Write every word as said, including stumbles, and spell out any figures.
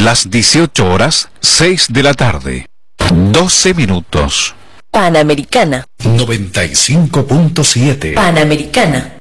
Las dieciocho horas, seis de la tarde. doce minutos. Panamericana. noventa y cinco punto siete. Panamericana.